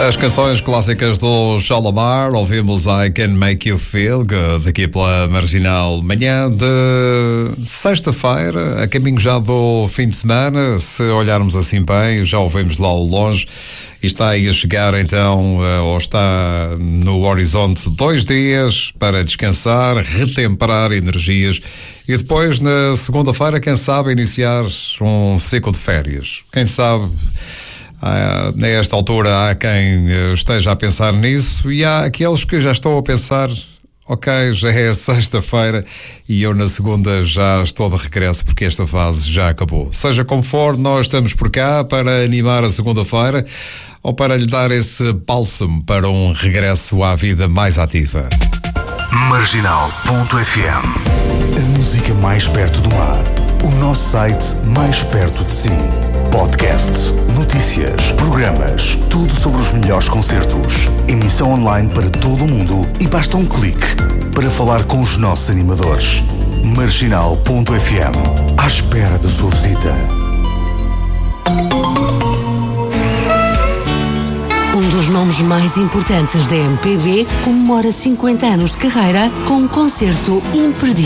Das canções clássicas do Shalamar, ouvimos I Can Make You Feel Good, aqui pela Marginal. Manhã de sexta-feira, a caminho já do fim de semana, se olharmos assim bem, já ouvimos lá ao longe, e está aí a chegar então, ou está no horizonte 2 dias para descansar, retemperar energias e depois na segunda-feira, quem sabe, iniciar um ciclo de férias. Quem sabe... nesta altura há quem esteja a pensar nisso e há aqueles que já estão a pensar, ok, já é sexta-feira e eu na segunda já estou de regresso porque esta fase já acabou. Seja como for, nós estamos por cá para animar a segunda-feira ou para lhe dar esse bálsamo para um regresso à vida mais ativa. Marginal.fm. A música mais perto do mar. O nosso site mais perto de si. Podcasts, notícias, programas, tudo sobre os melhores concertos. Emissão online para todo o mundo e basta um clique para falar com os nossos animadores. Marginal.fm. À espera da sua visita. Um dos nomes mais importantes da MPB comemora 50 anos de carreira com um concerto imperdível.